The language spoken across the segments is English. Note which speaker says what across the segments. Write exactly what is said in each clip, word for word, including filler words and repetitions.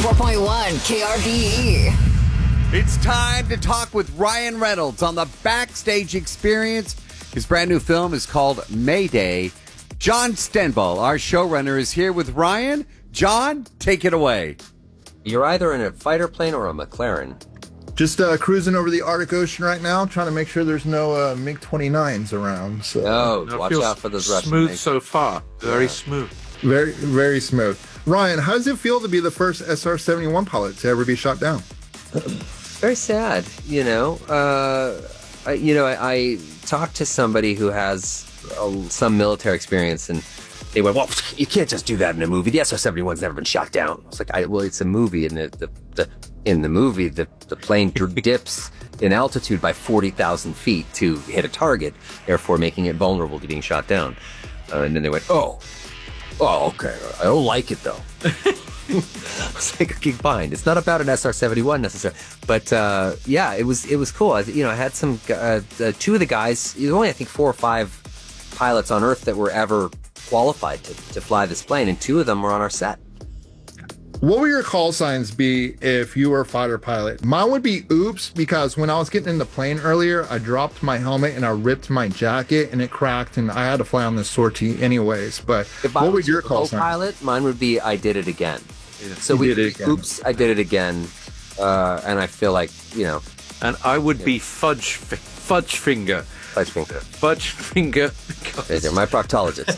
Speaker 1: four point one K R B E.
Speaker 2: It's time to talk with Ryan Reynolds on the Backstage Experience. His brand new film is called Mayday. John Stenvall, our showrunner, is here with Ryan. John, take it away.
Speaker 3: You're either in a fighter plane or a McLaren.
Speaker 4: Just uh, cruising over the Arctic Ocean right now, trying to make sure there's no uh, MiG twenty-nines around. So.
Speaker 3: Oh,
Speaker 5: no,
Speaker 3: watch out for those Russian
Speaker 5: smooth
Speaker 3: MiGs.
Speaker 5: so far. Very
Speaker 3: Yeah.
Speaker 5: smooth.
Speaker 4: Very, very smooth. Ryan, how does it feel to be the first S R seventy-one pilot to ever be shot down?
Speaker 3: Very sad, you know. Uh, I, you know, I, I talked to somebody who has uh, some military experience, and they went, "Well, you can't just do that in a movie. The S R seventy-one's never been shot down." I was like, I, "Well, it's a movie, and the, the, the in the movie, the the plane dips in altitude by forty thousand feet to hit a target, therefore making it vulnerable to being shot down." Uh, and then they went, "Oh, oh, okay. I don't like it though." I was like, okay, fine. It's not about an S R seventy-one necessarily, but uh, yeah, it was it was cool. I, you know, I had some uh, uh, two of the guys. There's only I think four or five pilots on Earth that were ever qualified to, to fly this plane, and two of them were on our set.
Speaker 4: What would your call signs be if you were a fighter pilot? Mine would be oops, because when I was getting in the plane earlier, I dropped my helmet and I ripped my jacket and it cracked, and I had to fly on this sortie anyways. But
Speaker 3: If
Speaker 4: what
Speaker 3: I
Speaker 4: would
Speaker 3: was
Speaker 4: your
Speaker 3: a
Speaker 4: call sign?
Speaker 3: co-pilot, mine would be I did it again. So
Speaker 4: You
Speaker 3: we
Speaker 4: did it again.
Speaker 3: oops, I did it again, uh, and I feel like you know,
Speaker 5: And I would be fudge fi- fudge finger.
Speaker 3: fudge finger.
Speaker 5: Fudge finger.
Speaker 3: There's my proctologist.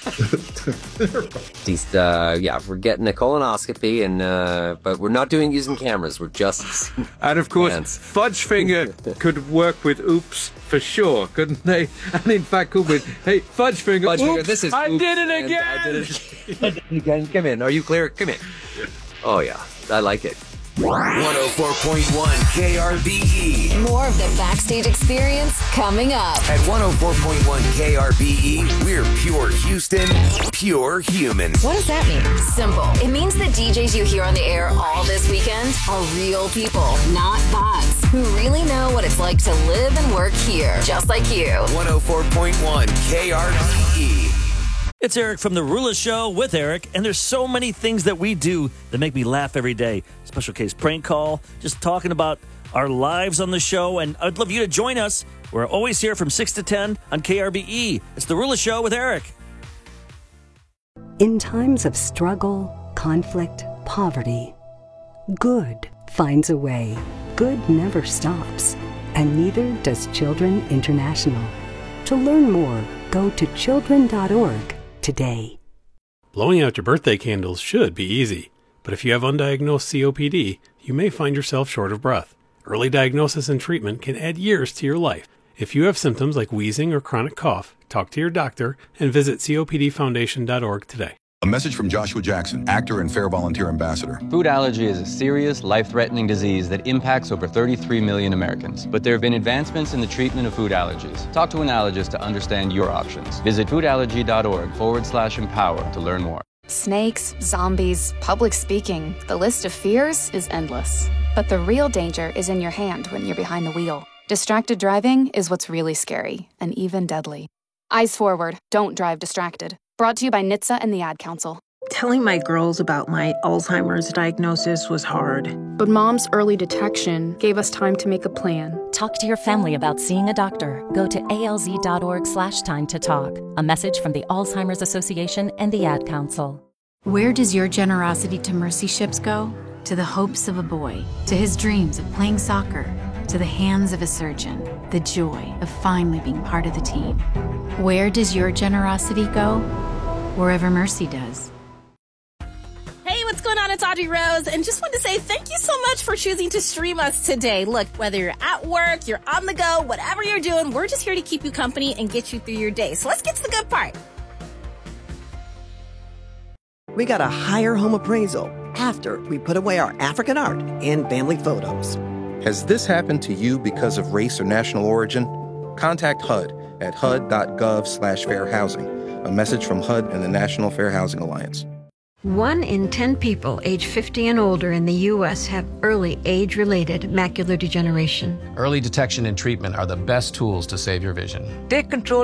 Speaker 3: These, uh, yeah, we're getting a colonoscopy, and uh, but we're not doing using cameras. We're just
Speaker 5: And of course,
Speaker 3: hands.
Speaker 5: fudge finger could work with oops for sure, couldn't they? And in fact, could with hey fudge finger.
Speaker 3: Fudge
Speaker 5: oops,
Speaker 3: finger, this is
Speaker 5: I
Speaker 3: oops,
Speaker 5: did it
Speaker 3: and
Speaker 5: again.
Speaker 3: I did it I did it again. Come in. Are you clear? Come in. Oh yeah, I like it.
Speaker 6: one oh four point one K R B E.
Speaker 1: More of the Backstage Experience coming up.
Speaker 6: At one oh four point one K R B E, we're pure Houston, pure human.
Speaker 1: What does that mean? Simple. It means the D Js you hear on the air all this weekend are real people, not bots, who really know what it's like to live and work here, just like you.
Speaker 6: one oh four point one K R B E.
Speaker 7: It's Eric from The Rula Show with Eric, and there's so many things that we do that make me laugh every day. Special case prank call, just talking about our lives on the show, and I'd love you to join us. We're always here from six to ten on K R B E. It's The Rula Show with Eric.
Speaker 8: In times of struggle, conflict, poverty, good finds a way. Good never stops, and neither does Children International. To learn more, go to children dot org today.
Speaker 9: Blowing out your birthday candles should be easy, but if you have undiagnosed C O P D, you may find yourself short of breath. Early diagnosis and treatment can add years to your life. If you have symptoms like wheezing or chronic cough, talk to your doctor and visit C O P D foundation dot org today.
Speaker 10: A message from Joshua Jackson, actor and Fair Volunteer Ambassador.
Speaker 11: Food allergy is a serious, life-threatening disease that impacts over thirty-three million Americans. But there have been advancements in the treatment of food allergies. Talk to an allergist to understand your options. Visit foodallergy.org forward slash empower to learn more.
Speaker 12: Snakes, zombies, public speaking. The list of fears is endless. But the real danger is in your hand when you're behind the wheel. Distracted driving is what's really scary and even deadly. Eyes forward. Don't drive distracted. Brought to you by N H T S A and the Ad Council.
Speaker 13: Telling my girls about my Alzheimer's diagnosis was hard.
Speaker 12: But Mom's early detection gave us time to make a plan.
Speaker 14: Talk to your family about seeing a doctor. Go to alz.org slash time to talk. A message from the Alzheimer's Association and the Ad Council.
Speaker 15: Where does your generosity to mercy ships go? To the hopes of a boy, to his dreams of playing soccer, to the hands of a surgeon, the joy of finally being part of the team. Where does your generosity go? Wherever mercy does.
Speaker 16: Hey, what's going on? It's Audrey Rose, and just wanted to say thank you so much for choosing to stream us today. Look, whether you're at work, you're on the go, whatever you're doing, we're just here to keep you company and get you through your day. So let's get to the good part.
Speaker 17: We got a higher home appraisal after we put away our African art and family photos.
Speaker 18: Has this happened to you because of race or national origin? Contact H U D at H U D dot gov slash fair housing. A message from H U D and the National Fair Housing Alliance.
Speaker 19: One in ten people age fifty and older in the U S have early age-related macular degeneration.
Speaker 20: Early detection and treatment are the best tools to save your vision.
Speaker 19: Take control